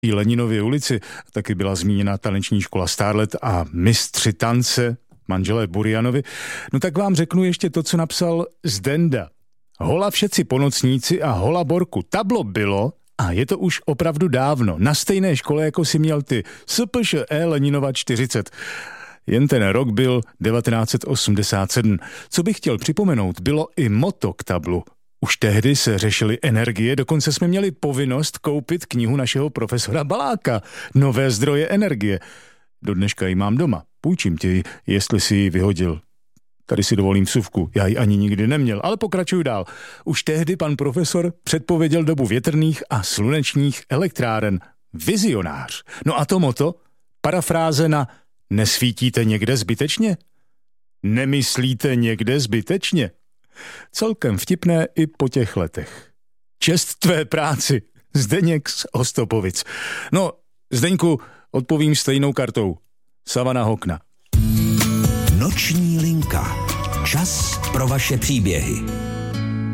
I Leninově ulici taky byla zmíněna taneční škola Starlet a mistři tance, manželé Burjanovi. No tak vám řeknu ještě to, co napsal Zdenda. Hola všetci ponocníci a hola Borku. Tablo bylo, a je to už opravdu dávno, na stejné škole, jako si měl ty, SPŠE Leninova 40. Jen ten rok byl 1987. Co bych chtěl připomenout, bylo i motto k tablu. Už tehdy se řešily energie, dokonce jsme měli povinnost koupit knihu našeho profesora Baláka, Nové zdroje energie. Do dneška ji mám doma. Půjčím ti ji, jestli si ji vyhodil. Tady si dovolím vsuvku, já ji ani nikdy neměl, ale pokračuju dál. Už tehdy pan profesor předpověděl dobu větrných a slunečních elektráren. Vizionář. No a to motto? Parafráze na nesvítíte někde zbytečně? Nemyslíte někde zbytečně? Celkem vtipné i po těch letech. Čest tvé práci, Zdeněk z Ostopovic. No, Zdeňku, odpovím stejnou kartou. Savana Hokna. Noční linka. Čas pro vaše příběhy.